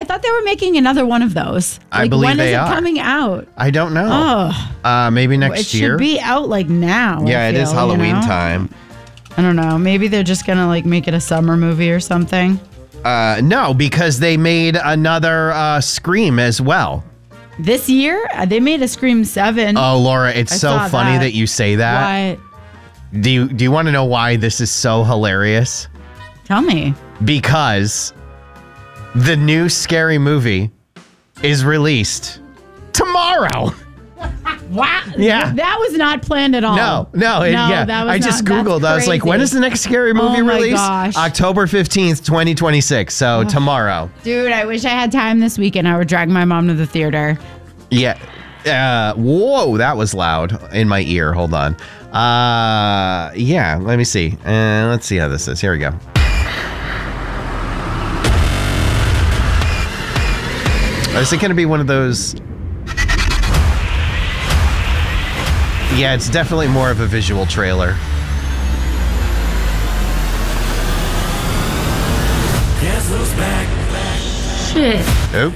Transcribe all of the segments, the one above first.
thought they were making another one of those. I believe they are. When is it coming out? I don't know. Maybe next year. It should be out like now. Yeah, it is Halloween time. I don't know. Maybe they're just going to like make it a summer movie or something. No, because they made another Scream as well. This year? They made a Scream 7. Oh, Laura, it's so funny that you say that. Why? Do you want to know why this is so hilarious? Tell me. Because the new Scary Movie is released tomorrow. Wow. Yeah. That was not planned at all. No. That was I just Googled. I was like, when is the next Scary Movie release? Gosh. October 15th, 2026. So tomorrow. Dude, I wish I had time this weekend. I would drag my mom to the theater. Yeah. Whoa, that was loud in my ear. Hold on. Yeah, let me see. Let's see how this is. Here we go. Is it going to be one of those? Yeah, it's definitely more of a visual trailer. Shit. Oh.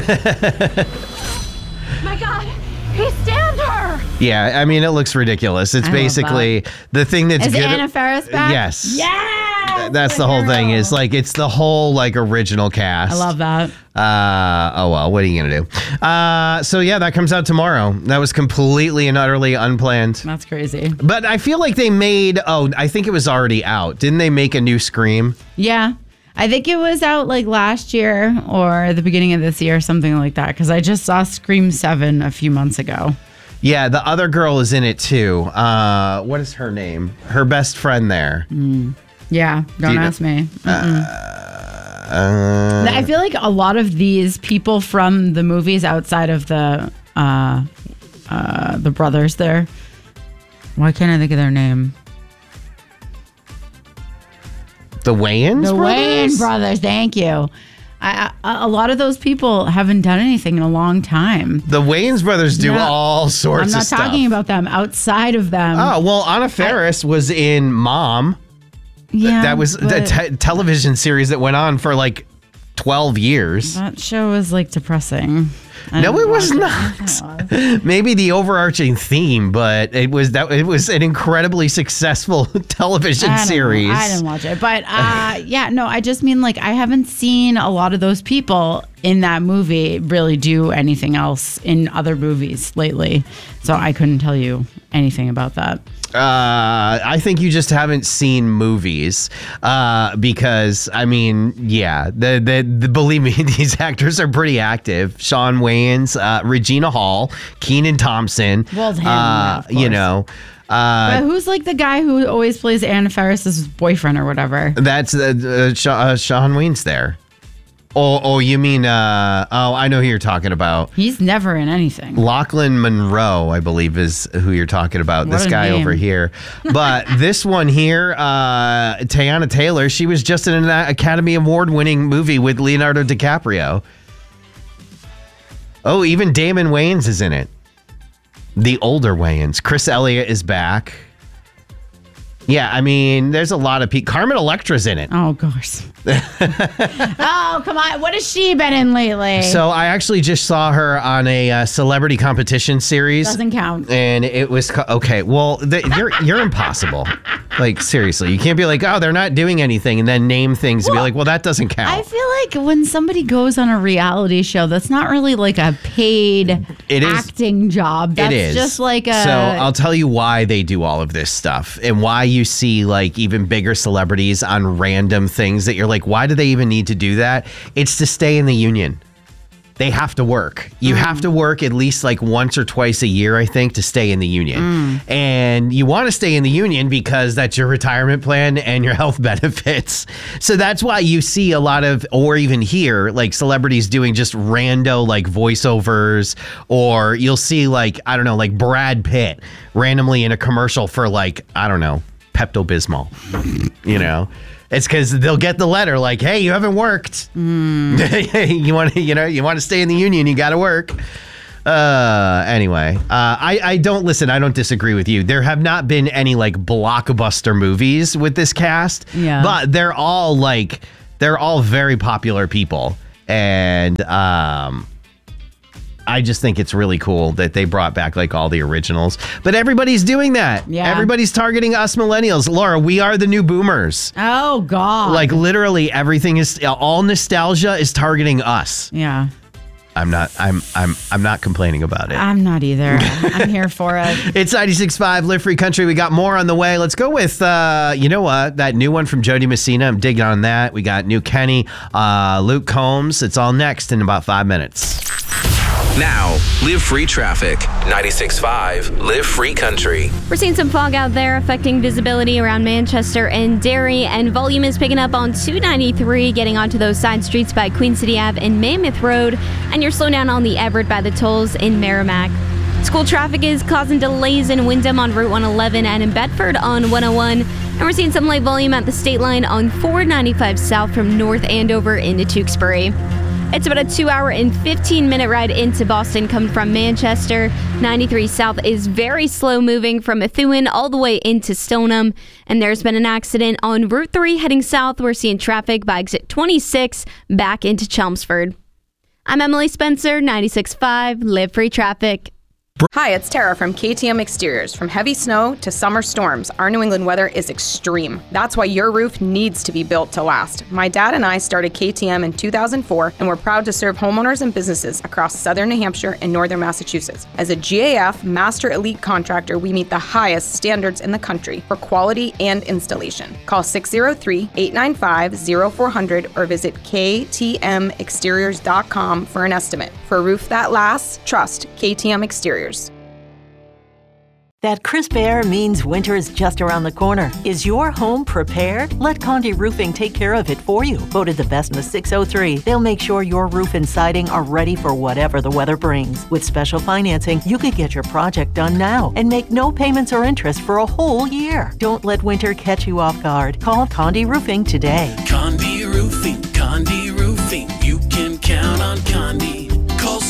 My God, he stabbed her. Yeah, I mean, it looks ridiculous. It's basically the thing that's Is good. Anna Faris back? Yes. Yeah. That's the whole thing. Is like it's the whole like original cast. I love that. Oh well, what are you gonna do? So yeah, that comes out tomorrow. That was completely and utterly unplanned. That's crazy. But I feel like they made. Oh, I think it was already out. Didn't they make a new Scream? Yeah. I think it was out like last year or the beginning of this year, something like that. Because I just saw Scream 7 a few months ago. Yeah, the other girl is in it too. What is her name? Her best friend there. Yeah, don't ask me. I feel like a lot of these people from the movies outside of the brothers there. Why can't I think of their name? The Wayans The brothers? Wayans brothers, thank you. A lot of those people haven't done anything in a long time. The Wayans brothers do all sorts of stuff. I'm not talking about them. Outside of them. Oh, well, Anna Faris was in Mom. Yeah, that was the television series that went on for like 12 years. That show was like depressing. No, it was not. Maybe the overarching theme, but it was an incredibly successful television series. I didn't watch it, but yeah, no, I just mean like I haven't seen a lot of those people in that movie really do anything else in other movies lately, so I couldn't tell you anything about that. I think you just haven't seen movies because I mean, yeah, the believe me, these actors are pretty active. Shawn Wayans, Regina Hall, Kenan Thompson. Well, him, yeah, of course. You know. But who's like the guy who always plays Anna Faris's boyfriend or whatever? That's Shawn Wayans there. Oh, you mean, I know who you're talking about. He's never in anything. Lachlan Monroe, I believe, is who you're talking about. What this a guy name. over here. But this one here, Teyana Taylor, she was just in an Academy Award-winning movie with Leonardo DiCaprio. Oh, even Damon Wayans is in it. The older Wayans. Chris Elliott is back. Yeah, I mean, there's a lot of people. Carmen Electra's in it. Oh, gosh. Oh, come on. What has she been in lately? So I actually just saw her on a celebrity competition series. Doesn't count. And it was okay. Well, you're impossible. Like seriously, you can't be like, oh, they're not doing anything, and then name things and be like, well, that doesn't count. I feel like when somebody goes on a reality show, that's not really like a paid acting job. That's it is just like a. So I'll tell you why they do all of this stuff and why you see like even bigger celebrities on random things that you're like, why do they even need to do that? It's to stay in the union. They have to work. You have to work at least like once or twice a year, I think, to stay in the union. And you want to stay in the union because that's your retirement plan and your health benefits. So that's why you see a lot of, or even hear like celebrities doing just rando like voiceovers, or you'll see like, I don't know, like Brad Pitt randomly in a commercial for like, I don't know, Pepto-Bismol, you know? It's because they'll get the letter like, hey, you haven't worked. you want to stay in the union, you got to work. Anyway, I don't disagree with you. There have not been any like blockbuster movies with this cast, but they're all very popular people. And I just think it's really cool that they brought back like all the originals. But everybody's doing that. Yeah. Everybody's targeting us millennials. Laura, we are the new boomers. Oh, God. Like literally everything is, all nostalgia is targeting us. Yeah. I'm not complaining about it. I'm not either. I'm here for it. It's 96.5 Live Free Country. We got more on the way. Let's go with, you know what? That new one from Jody Messina. I'm digging on that. We got new Kenny, Luke Combs. It's all next in about 5 minutes. Now, Live Free Traffic. 96.5 Live Free Country. We're seeing some fog out there affecting visibility around Manchester and Derry, and volume is picking up on 293 getting onto those side streets by Queen City Ave and Mammoth Road, and you're slowing down on the Everett by the tolls in Merrimack. School traffic is causing delays in Wyndham on Route 111 and in Bedford on 101, and we're seeing some light volume at the state line on 495 south from North Andover into Tewksbury. It's about a 2-hour and 15-minute ride into Boston coming from Manchester. 93 South is very slow moving from Methuen all the way into Stoneham. And there's been an accident on Route 3 heading south. We're seeing traffic by exit 26 back into Chelmsford. I'm Emily Spencer, 96.5 Live Free Traffic. Hi, it's Tara from KTM Exteriors. From heavy snow to summer storms, our New England weather is extreme. That's why your roof needs to be built to last. My dad and I started KTM in 2004, and we're proud to serve homeowners and businesses across southern New Hampshire and northern Massachusetts. As a GAF Master Elite contractor, we meet the highest standards in the country for quality and installation. Call 603-895-0400 or visit ktmexteriors.com for an estimate. For a roof that lasts, trust KTM Exteriors. That crisp air means winter is just around the corner. Is your home prepared? Let Condé Roofing take care of it for you. Voted the best in the 603. They'll make sure your roof and siding are ready for whatever the weather brings. With special financing, you could get your project done now and make no payments or interest for a whole year. Don't let winter catch you off guard. Call Condé Roofing today. Condé Roofing, Condé Roofing. You can count on Condé. Call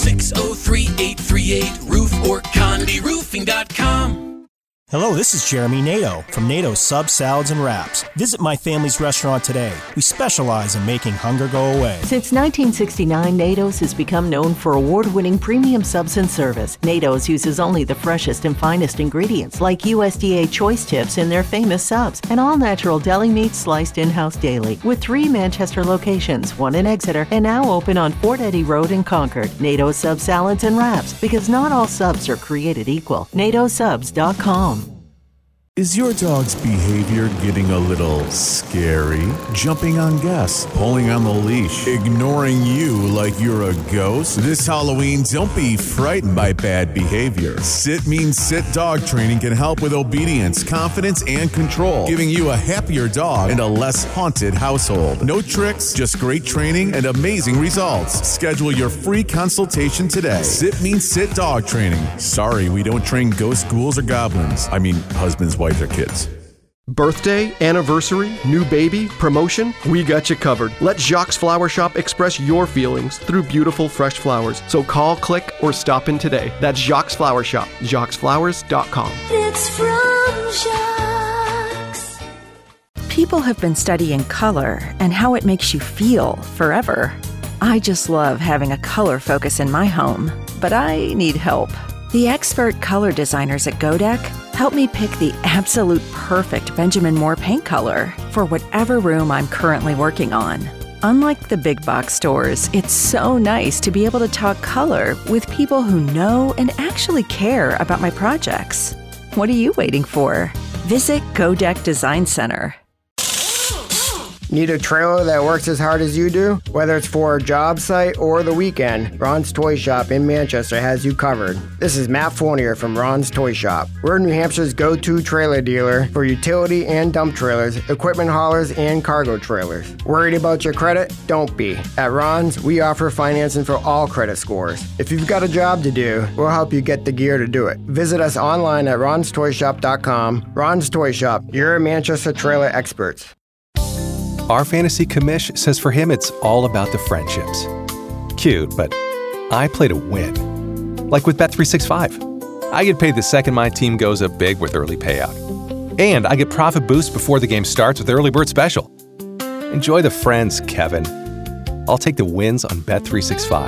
603-838-ROOF or CondéRoofing.com. Hello, this is Jeremy Nato from Nato Sub Salads and Wraps. Visit my family's restaurant today. We specialize in making hunger go away. Since 1969, Nato's has become known for award-winning premium subs and service. Nato's uses only the freshest and finest ingredients like USDA choice tips in their famous subs and all-natural deli meat sliced in-house daily. With 3 Manchester locations, 1 in Exeter, and now open on Fort Eddy Road in Concord. Nato's Sub Salads and Wraps, because not all subs are created equal. NatoSubs.com. Is your dog's behavior getting a little scary? Jumping on guests, pulling on the leash, ignoring you like you're a ghost? This Halloween, don't be frightened by bad behavior. Sit Means Sit Dog Training can help with obedience, confidence, and control, giving you a happier dog and a less haunted household. No tricks, just great training and amazing results. Schedule your free consultation today. Sit Means Sit Dog Training. Sorry, we don't train ghosts, ghouls, or goblins. I mean, husbands, wives, or kids. Birthday, anniversary, new baby, promotion, we got you covered. Let Jacques Flower Shop express your feelings through beautiful fresh flowers. So call, click, or stop in today. That's Jacques Flower Shop, JacquesFlowers.com. It's from Jacques. People have been studying color and how it makes you feel forever. I just love having a color focus in my home, but I need help. The expert color designers at Godek help me pick the absolute perfect Benjamin Moore paint color for whatever room I'm currently working on. Unlike the big box stores, it's so nice to be able to talk color with people who know and actually care about my projects. What are you waiting for? Visit Godek Design Center. Need a trailer that works as hard as you do? Whether it's for a job site or the weekend, Ron's Toy Shop in Manchester has you covered. This is Matt Fournier from Ron's Toy Shop. We're New Hampshire's go-to trailer dealer for utility and dump trailers, equipment haulers, and cargo trailers. Worried about your credit? Don't be. At Ron's, we offer financing for all credit scores. If you've got a job to do, we'll help you get the gear to do it. Visit us online at ronstoyshop.com. Ron's Toy Shop, your Manchester trailer experts. Our fantasy commish says for him it's all about the friendships. Cute, but I play to win. Like with Bet365. I get paid the second my team goes up big with early payout. And I get profit boost before the game starts with Early Bird Special. Enjoy the friends, Kevin. I'll take the wins on Bet365.